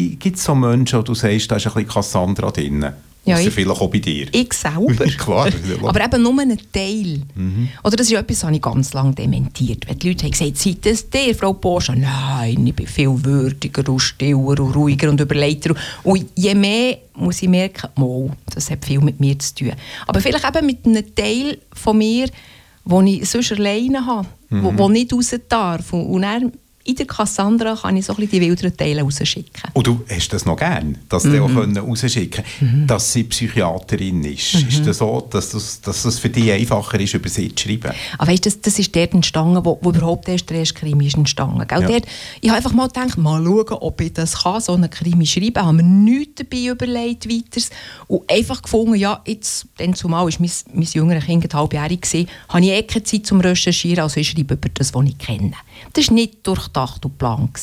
Gibt es so Menschen, wo du sagst, da ist ein bisschen Cassandra drin? Ja, vielleicht auch bei dir. Ich selber. Klar. Aber eben nur einen Teil. Oder das ist etwas, das ich ganz lange dementiert. Wenn die Leute haben gesagt, seid das der, Frau Porsche? Nein, ich bin viel würdiger und stiller und ruhiger und überlegter. Und je mehr muss ich merken, das hat viel mit mir zu tun. Aber vielleicht eben mit einem Teil von mir, den ich sonst alleine habe, wo nicht raus darf. Und dann, in der Cassandra kann ich so ein bisschen die wilderen Teile rausschicken. Und du hast das noch gern, dass du auch rausschicken können, dass sie Psychiaterin ist. Ist das so, dass es für dich einfacher ist, über sie zu schreiben? Aber weißt du, das ist dort entstanden, wo überhaupt der erste Krimi ist entstanden. Ja. Dort, ich habe einfach mal gedacht, mal schauen, ob ich das kann, so einen Krimi schreiben. Ich habe mir nichts dabei überlegt, weiteres. Und einfach gefunden, ja, jetzt, dann zumal war mein jüngeres Kind halbjährig, habe ich keine Zeit zum Recherchieren, also ich schreibe über das, was ich kenne. Das war nicht durchdacht und geplant.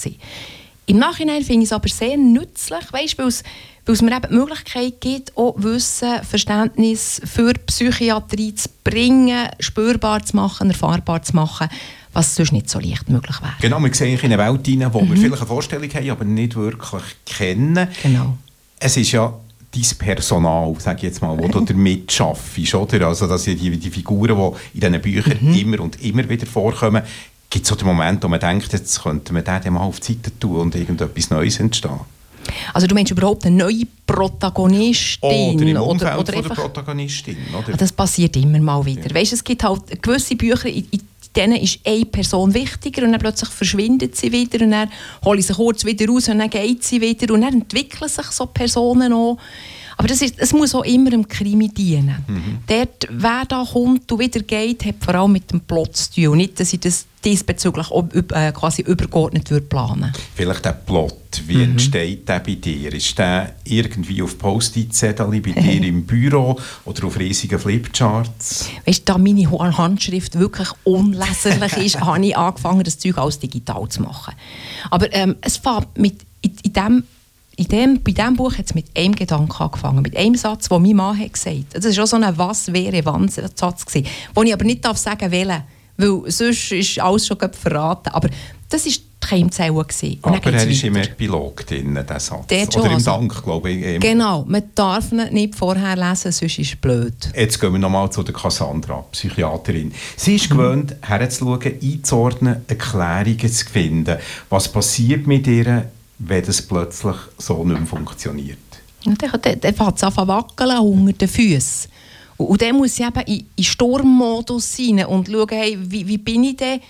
Im Nachhinein finde ich es aber sehr nützlich, weißt, weil es mir eben die Möglichkeit gibt, auch Wissen, Verständnis für Psychiatrie zu bringen, spürbar zu machen, erfahrbar zu machen, was sonst nicht so leicht möglich wäre. Genau, wir sehen in eine Welt hinein, wo wir vielleicht eine Vorstellung haben, aber nicht wirklich kennen. Genau. Es ist ja dein Personal, sage ich jetzt mal, wo du damit schaffst, oder? Also, dass die Figuren, die in diesen Büchern immer und immer wieder vorkommen, gibt es so den Moment, wo man denkt, jetzt könnte man den mal auf die Seite tun und irgendetwas Neues entstehen? Also du meinst überhaupt eine neue Protagonistin? Oder im Umfeld oder von der Protagonistin? Oder? Das passiert immer mal wieder. Ja. Weißt, es gibt halt gewisse Bücher, in denen ist eine Person wichtiger und dann plötzlich verschwindet sie wieder und dann holen sie kurz wieder raus und dann geht sie wieder und dann entwickeln sich so Personen auch. Aber es muss auch immer dem Krimi dienen. Dort, wer da kommt und wieder geht, hat vor allem mit dem Plot zu tun. Und nicht, dass ich das diesbezüglich auch, quasi übergeordnet planen würde. Vielleicht der Plot, wie entsteht der bei dir? Ist der irgendwie auf Post-it-Zettel bei dir im Büro oder auf riesigen Flipcharts? Weißt du, da meine Handschrift wirklich unleserlich ist, habe ich angefangen, das Zeug alles digital zu machen. Aber es fängt mit bei diesem Buch hat es mit einem Gedanken angefangen, mit einem Satz, den mein Mann hat gesagt. Das war auch so ein «Was-wäre-wann-Satz», den ich aber nicht sagen darf, welchen, weil sonst ist alles schon verraten. Aber das war die Keimzelle. Aber er ist im Epilog drin, der Satz. Oder im Dank, glaube ich. Genau, man darf ihn nicht vorher lesen, sonst ist es blöd. Jetzt gehen wir nochmal zu der Cassandra, Psychiaterin. Sie ist gewöhnt, herzuschauen, einzuordnen, Erklärungen zu finden. Was passiert mit ihr, wenn das plötzlich so nicht mehr funktioniert? Dann fängt es an zu wackeln unter den Füßen. Und dann muss ich eben in Sturmmodus sein und schauen, hey, wie bin ich denn,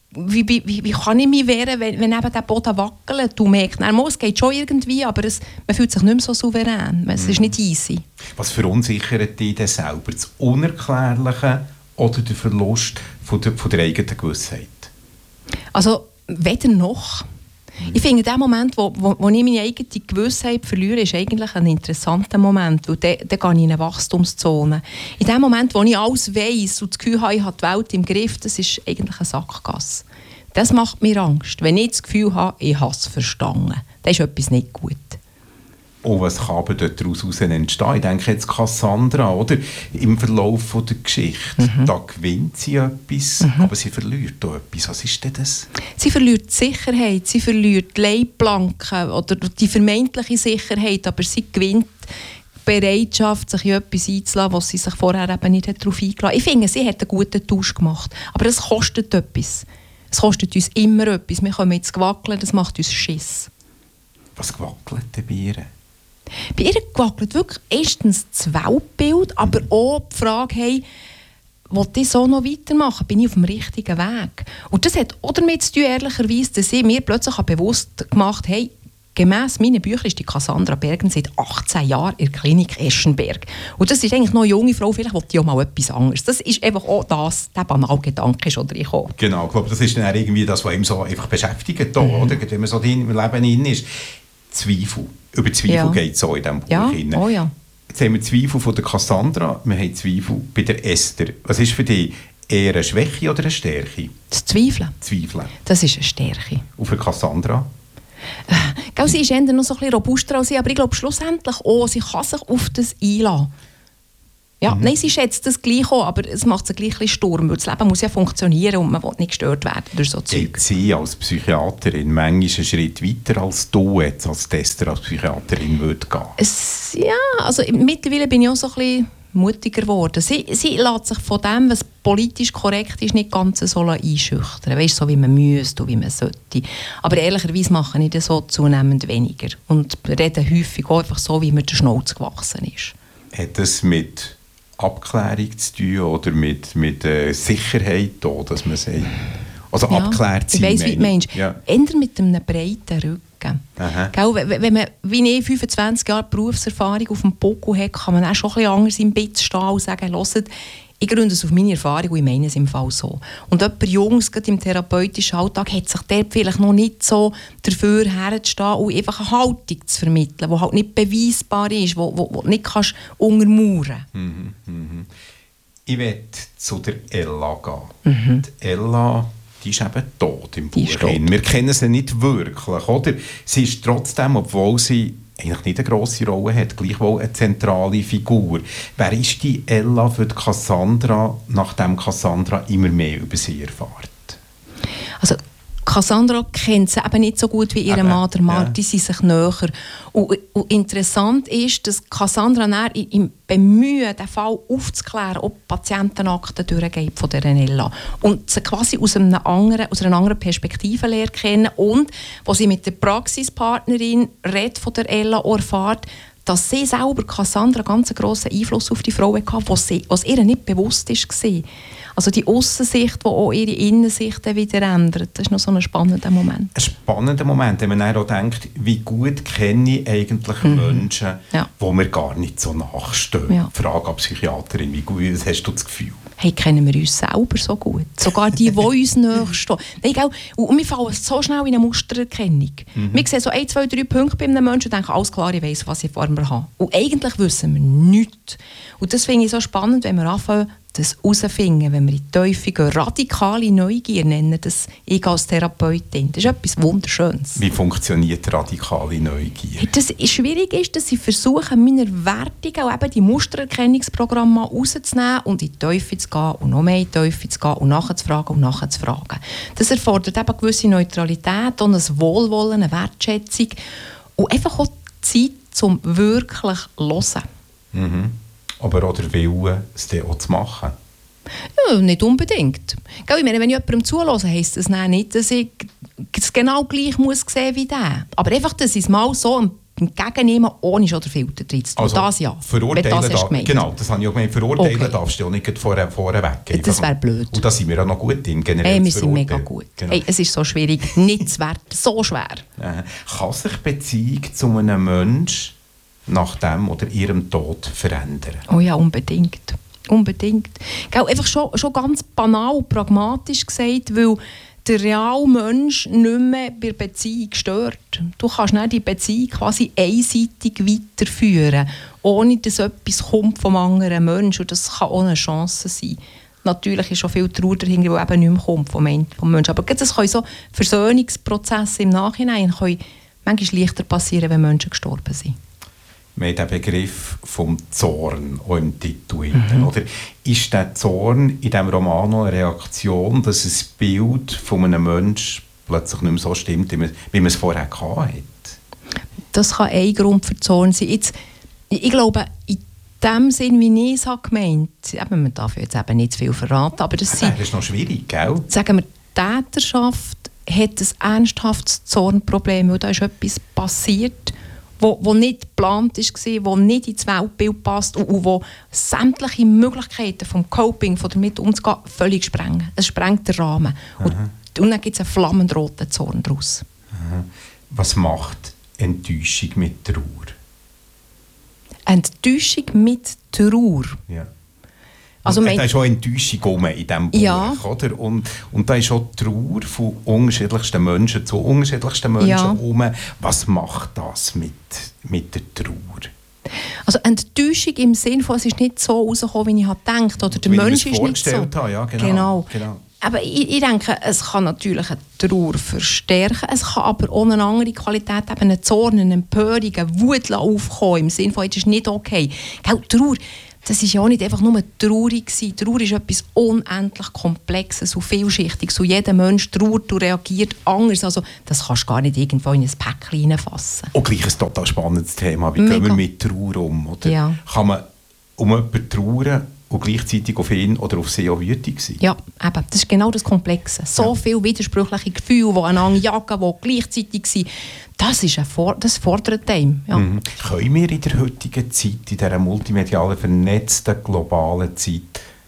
wie kann ich mich wehren, wenn eben der Boden wackelt. Du merkst, es geht schon irgendwie, aber man fühlt sich nicht mehr so souverän. Es ist nicht easy. Was verunsichert dich denn selber? Das Unerklärliche oder der Verlust von der eigenen Gewissheit? Also, weder noch. Ich finde, der Moment, wo ich meine eigene Gewissheit verliere, ist eigentlich ein interessanter Moment, weil dann gehe ich in eine Wachstumszone. In dem Moment, wo ich alles weiss und das Gefühl habe, ich habe die Welt im Griff, das ist eigentlich eine Sackgasse. Das macht mir Angst. Wenn ich das Gefühl habe, ich habe es verstanden, dann ist etwas nicht gut. Und was kann aber daraus entstehen? Ich denke jetzt Cassandra, oder? Im Verlauf der Geschichte. Da gewinnt sie etwas, aber sie verliert auch etwas. Was ist denn das? Sie verliert die Sicherheit, sie verliert die Leitplanken oder die vermeintliche Sicherheit, aber sie gewinnt die Bereitschaft, sich in etwas einzulassen, was sie sich vorher eben nicht darauf eingelassen hat. Ich finde, sie hat einen guten Tausch gemacht, aber es kostet etwas. Es kostet uns immer etwas. Wir kommen jetzt wackeln, das macht uns Schiss. Was gewackelt denn bei ihr? Bei ihr gewackelt wirklich erstens das Weltbild, aber auch die Frage, hey, will ich so noch weitermachen? Bin ich auf dem richtigen Weg? Und das hat auch damit zu tun, ehrlicherweise, dass ich mir plötzlich bewusst gemacht habe, hey, gemäss meinen Büchern ist die Cassandra Bergen seit 18 Jahren in der Klinik Eschenberg. Und das ist eigentlich noch eine junge Frau, vielleicht will die auch mal etwas anderes. Das ist einfach auch der banale Gedanke ist oder ich auch. Genau, ich glaube, das ist dann irgendwie das, was ihm so einfach beschäftigt, oder? Wenn man so im Leben drin ist. Zweifel. Über Zweifel geht es so in diesem Buch. Ja. Oh ja. Jetzt haben wir Zweifel von der Cassandra, wir haben Zweifel bei der Esther. Was ist für dich eher eine Schwäche oder eine Stärke? Das Zweifeln. Das ist eine Stärke. Und für Cassandra? Sie ist eher noch so ein bisschen robuster als ich, aber ich glaube schlussendlich auch, sie kann sich auf das einlassen. Ja, nein, sie schätzt das gleich auch, aber es macht es gleich ein bisschen Sturm, weil das Leben muss ja funktionieren und man will nicht gestört werden durch so Zeug. Geht sie als Psychiaterin manchmal einen Schritt weiter, als du jetzt als Tester, als Psychiaterin würdest gehen? Ja, also mittlerweile bin ich auch so ein bisschen mutiger geworden. Sie lässt sich von dem, was politisch korrekt ist, nicht ganz so einschüchtern. Weißt, so wie man müsste und wie man sollte. Aber ehrlicherweise mache ich das so zunehmend weniger. Und rede häufig auch einfach so, wie mir der Schnauz gewachsen ist. Hat das mit Abklärung zu tun oder mit Sicherheit, auch, dass man sagt? Also ja, abklärt sein. Ich weiss, wie du meinst. Ja. Eher mit einem breiten Rücken. Gell, wenn man, wie ich, 25 Jahre Berufserfahrung auf dem Buckel hat, kann man auch schon ein bisschen anders im Bett stehen und sagen, hört, ich gründe es auf meine Erfahrung und ich meine es im Fall so. Und jemand Jungs, gerade im therapeutischen Alltag, hat sich dort vielleicht noch nicht so dafür herzustehen und einfach eine Haltung zu vermitteln, die halt nicht beweisbar ist, die nicht kannst untermauern kannst. Ich will zu der Ella gehen. Die Ella, die ist eben tot im Buch. Wir kennen sie nicht wirklich, oder? Sie ist trotzdem, obwohl sie eigentlich nicht eine grosse Rolle hat, gleichwohl eine zentrale Figur. Wer ist die Ella für die Cassandra, nachdem Cassandra immer mehr über sie erfährt? Also Cassandra kennt sie eben nicht so gut wie ihr Mann, der Martin, sind sich näher. Und interessant ist, dass Cassandra im Bemühen, den Fall aufzuklären, ob die Patientenakte durchgeht von der Ella. Und sie quasi aus einer anderen Perspektive lernt kennen. Und, wo sie mit der Praxispartnerin redet von der Ella, erfährt, dass sie selber, Cassandra, ganz einen grossen Einfluss auf die Frau hatte, was ihr nicht bewusst war. Also die Aussensicht, die auch ihre Innensicht wieder ändert. Das ist noch so ein spannender Moment. Ein spannender Moment, wenn man dann auch denkt, wie gut kenne ich eigentlich Menschen, die mir gar nicht so nachstehen. Ja. Frage an Psychiaterin, wie gut hast du das Gefühl? Hey, kennen wir uns selber so gut? Sogar die uns nachstehen. Und wir fallen so schnell in eine Mustererkennung. Wir sehen so 1, 2, 3 Punkte bei einem Menschen und denken, alles klar, ich weiss, was ich vor mir habe. Und eigentlich wissen wir nichts. Und das finde ich so spannend, wenn wir anfangen, das herausfinden, wenn wir in die Teufel gehen. Radikale Neugier nennen das ich als Therapeutin. Das ist etwas Wunderschönes. Wie funktioniert radikale Neugier? Das schwierig ist, dass sie versuchen, meine Wertungen und eben die Mustererkennungsprogramme rauszunehmen und in die Teufel zu gehen und noch mehr in die Teufel zu gehen und nachzufragen und nachzufragen. Das erfordert eben gewisse Neutralität und ein Wohlwollen, eine Wertschätzung und einfach auch Zeit, um wirklich zu hören. Aber auch der Wille, es dann auch zu machen? Ja, nicht unbedingt. Ich meine, wenn ich jemandem zuhöre, heisst das nicht, dass ich es genau gleich muss sehen wie der. Aber einfach, dass ich es mal so entgegennehmen, ohne schon den Filter drin zu tun. Also, das ja. Verurteilen genau, das habe ich auch gemeint. Verurteilen darfst du auch nicht vorweg. Das wäre blöd. Und da sind wir auch noch gut in, generell wir sind mega gut. Genau. Es ist so schwierig, nicht zu werten, so schwer. Kann sich Beziehung zu einem Menschen nach dem oder ihrem Tod verändern? Oh ja, unbedingt. Unbedingt. Einfach schon ganz banal und pragmatisch gesagt, weil der reale Mensch nicht mehr bei der Beziehung stört. Du kannst nicht die Beziehung quasi einseitig weiterführen, ohne dass etwas kommt vom anderen Menschen. Und das kann auch eine Chance sein. Natürlich ist schon viel Trauer dahinter, die eben nicht mehr kommt vom Menschen. Aber das können so Versöhnungsprozesse im Nachhinein können manchmal leichter passieren, wenn Menschen gestorben sind. Wir haben den Begriff vom Zorn auch im Titel. Oder ist der Zorn in diesem Roman noch eine Reaktion, dass ein Bild von einem Menschen plötzlich nicht mehr so stimmt, wie man es vorher hatte? Das kann ein Grund für Zorn sein. Ich glaube, in dem Sinn, wie ich es gemeint habe, man darf jetzt eben nicht zu viel verraten, aber das ist noch schwierig, gell? Sagen wir, die Täterschaft hat ein ernsthaftes Zornproblem, weil da ist etwas passiert, wo nicht geplant war, wo nicht ins Weltbild passt und wo sämtliche Möglichkeiten vom Coping, von damit umzugehen, völlig sprengen. Es sprengt den Rahmen. Und dann gibt es einen flammend roten Zorn daraus. Was macht Enttäuschung mit Trauer? Enttäuschung mit Trauer? Ja. Also da ist auch Enttäuschung in diesem Buch, ja. Oder? Und da ist auch die Trauer von unterschiedlichsten Menschen zu unterschiedlichsten Menschen herum. Was macht das mit der Trauer? Also Enttäuschung im Sinne von, es ist nicht so rausgekommen, wie ich gedacht habe. Oder der Mensch ist nicht so. Ja, genau. Aber ich denke, es kann natürlich eine Trauer verstärken, es kann aber auch eine andere Qualität haben, einen Zorn, eine Empörung, eine Wut aufkommen, im Sinne von, es ist nicht okay. Trauer, das ist ja auch nicht einfach nur traurig gewesen. Trauer ist etwas unendlich Komplexes und Vielschichtiges. Und jeder Mensch trauert und reagiert anders. Also, das kannst du gar nicht irgendwo in ein Päckchen hineinfassen. Auch gleich ein total spannendes Thema. Wie gehen wir mit Trauer um? Oder ja. Kann man um jemanden trauern und gleichzeitig auf ihn oder auf sie auch wütig sein? Ja, eben. Das ist genau das Komplexe. So viele widersprüchliche Gefühle, die einander jagen, die gleichzeitig sind. Das fordert einem. Ja. Können wir in der heutigen Zeit, in dieser multimedialen, vernetzten, globalen Zeit,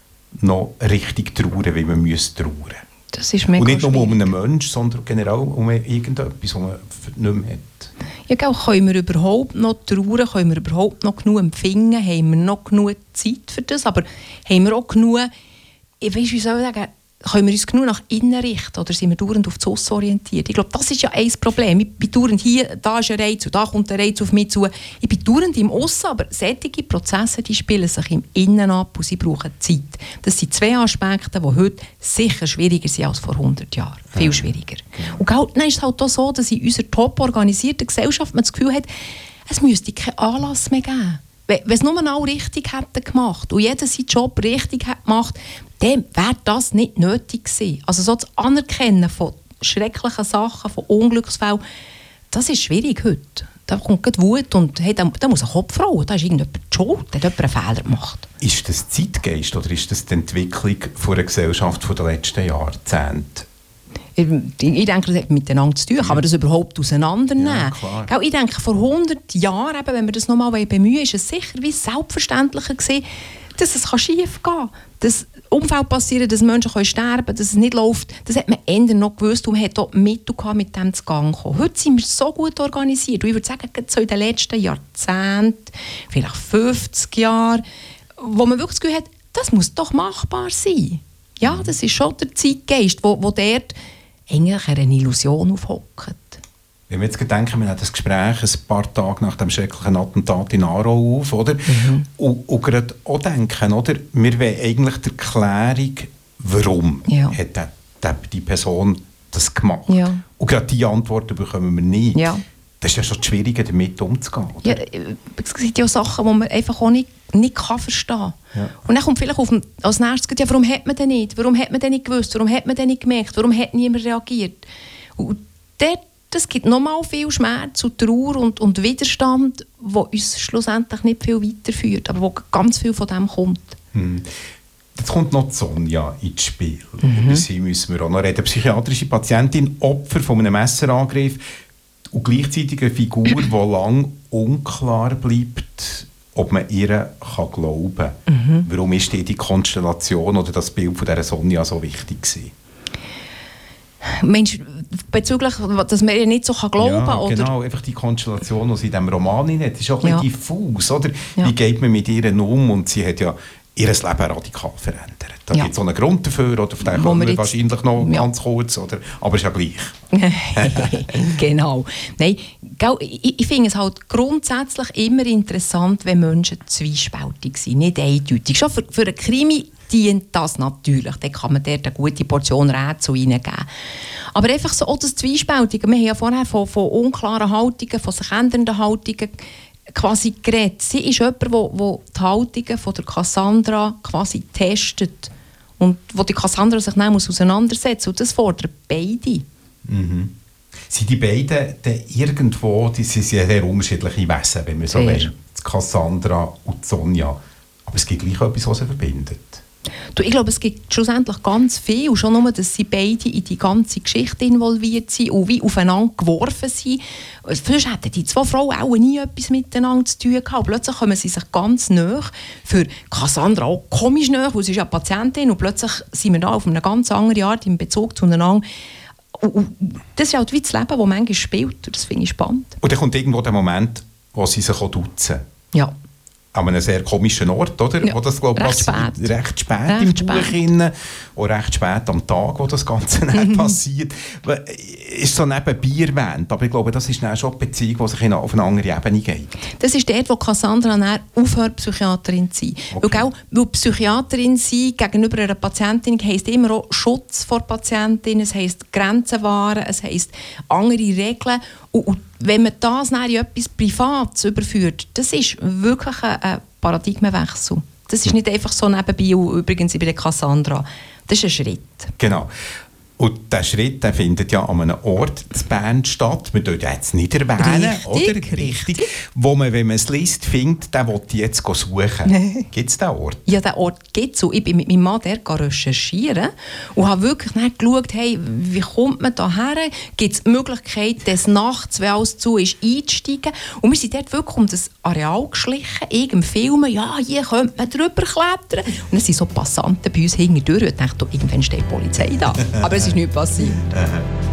noch richtig trauern, wie man trauern müsste? Das ist mega und nicht nur um schwierig. einen Menschen, sondern generell um irgendetwas, was man nicht mehr hat. Ja, genau. Können wir überhaupt noch trauern? Können wir überhaupt noch genug empfinden? Haben wir noch genug Zeit für das? Aber haben wir auch genug, ich weiss, wie soll ich sagen, können wir uns genug nach innen richten oder sind wir dauernd auf das Aussen orientiert? Ich glaube, das ist ja ein Problem. Ich bin dauernd hier, da ist ein Reiz und da kommt ein Reiz auf mich zu. Ich bin dauernd im Aussen, aber solche Prozesse, die spielen sich im Innen ab und sie brauchen Zeit. Das sind zwei Aspekte, die heute sicher schwieriger sind als vor 100 Jahren. Viel schwieriger. Und dann ist es halt auch so, dass in unserer top organisierten Gesellschaft man das Gefühl hat, es müsste keinen Anlass mehr geben. Wenn es nur alle richtig hätten gemacht und jeder seinen Job richtig hat gemacht, dann wäre das nicht nötig gewesen. Also so das Anerkennen von schrecklichen Sachen, von Unglücksfällen, das ist schwierig heute. Da kommt gerade Wut und hey, da muss ein Kopf rollen, da ist irgendjemand schuld, da hat jemand einen Fehler gemacht. Ist das Zeitgeist oder ist das die Entwicklung von der Gesellschaft der letzten Jahrzehnte? Ich denke, das hat miteinander zu tun. Kann man das überhaupt auseinandernehmen? Ja, klar. Ich denke, vor 100 Jahren, wenn wir das nochmal bemühen, ist es sicher wie selbstverständlicher gewesen, dass es schief gehen kann. Dass Unfälle passieren, dass Menschen sterben können, dass es nicht läuft. Das hat man eher noch gewusst und man hat auch Mittel gehabt, mit dem zu Gang zu kommen. Heute sind wir so gut organisiert. Und ich würde sagen, so in den letzten Jahrzehnten, vielleicht 50 Jahren, wo man wirklich das Gefühl hat, das muss doch machbar sein. Ja, das ist schon der Zeitgeist, wo dort eigentlich eine Illusion aufhockt. Wenn wir jetzt denken, wir haben das Gespräch ein paar Tage nach dem schrecklichen Attentat in Aarau auf, oder? Und gerade auch denken, oder? Wir wollen eigentlich die Erklärung, warum hat die Person das gemacht. Ja. Und gerade diese Antworten bekommen wir nicht. Ja. Das ist ja schon schwierig, damit umzugehen. Oder? Ja, es sind ja Sachen, die man einfach auch nicht verstehen kann. Ja. Und dann kommt vielleicht als nächstes, ja, warum hat man denn nicht? Warum hat man denn nicht gewusst? Warum hat man denn nicht gemerkt? Warum hat niemand reagiert? Und das gibt nochmal viel Schmerz und Trauer und Widerstand, der uns schlussendlich nicht viel weiterführt, aber wo ganz viel von dem kommt. Jetzt kommt noch Sonja ins Spiel. Über sie müssen wir auch noch reden. Psychiatrische Patientin, Opfer von einem Messerangriff und gleichzeitig eine Figur, die lange unklar bleibt, ob man ihr glauben kann. Warum ist die Konstellation oder das Bild von dieser Sonja so wichtig gewesen? Meinst du, bezüglich, dass man ihr nicht so glauben kann? Ja, genau. Einfach die Konstellation, die sie in diesem Roman hat, ist auch ein bisschen diffus. Oder? Ja. Wie geht man mit ihr um? Und sie hat ja ihr Leben radikal verändert. Da gibt es so einen Grund dafür, oder auf den kommen wir wahrscheinlich noch ganz kurz, oder? Aber ist ja gleich. Genau. Nein, ich finde es halt grundsätzlich immer interessant, wenn Menschen zwiespältig sind, nicht eindeutig. Schon für einen Krimi dient das natürlich. Dann kann man dort eine gute Portion Rätsel reingeben. Aber einfach so auch das Zwiespältige. Wir haben ja vorher von unklaren Haltungen, von sich ändernden Haltungen quasi geredet. Sie ist jemand, der die Haltungen von der Cassandra quasi testet und wo die Cassandra sich dann auseinandersetzen muss. Und das fordert beide. Sind die beiden dann irgendwo, die sind sehr unterschiedliche Wesen, wenn man so will, Cassandra und Sonja. Aber es gibt gleich etwas, was sie verbindet. Ich glaube, es gibt schlussendlich ganz viel. Schon nur, dass sie beide in die ganze Geschichte involviert sind und wie aufeinander geworfen sind. Sonst hätten die zwei Frauen auch nie etwas miteinander zu tun gehabt. Plötzlich kommen sie sich ganz nahe. Für Cassandra auch komisch nahe, weil sie ist ja Patientin. Und plötzlich sind wir da auf eine ganz andere Art im Bezug zueinander. Und das ist halt wie das Leben, das manchmal spielt. Und das finde ich spannend. Und dann kommt irgendwo der Moment, wo sie sich auch duzen. Ja. An einem sehr komischen Ort, oder? Ja, wo das, glaub, recht spät im Buch. Und recht spät am Tag, wo das Ganze passiert. Ist so nebenbei erwähnt, aber ich glaube, das ist dann schon eine Beziehung, die sich auf eine andere Ebene geht. Das ist dort, wo Cassandra dann aufhört, Psychiaterin zu sein. Okay. Weil Psychiaterin sein gegenüber einer Patientin heisst immer auch Schutz vor Patientin, es heisst Grenzen wahren, es heisst andere Regeln. Und wenn man das dann in etwas Privates überführt, das ist wirklich ein Paradigmenwechsel. Das ist nicht einfach so nebenbei, und übrigens bei der Cassandra. Das ist ein Schritt. Genau. Und dieser Schritt, der findet ja an einem Ort in Bern statt. Wir dürfen jetzt nicht erwähnen, Richtig. Wo man, wenn man es liest, findet, den will ich jetzt suchen. Gibt es diesen Ort? Ja, den Ort gibt es. Ich bin mit meinem Mann dort recherchieren und habe wirklich nicht geschaut, hey, wie kommt man da her? Gibt es die Möglichkeit, des Nachts, wenn alles zu ist, einzusteigen? Und wir sind dort wirklich um das Areal geschlichen, irgendein Filmen, ja, hier könnte man drüber klettern. Und es sind so Passanten bei uns hintendurch und ich dachte, irgendwann steht die Polizei da. Aber es ist nichts passiert.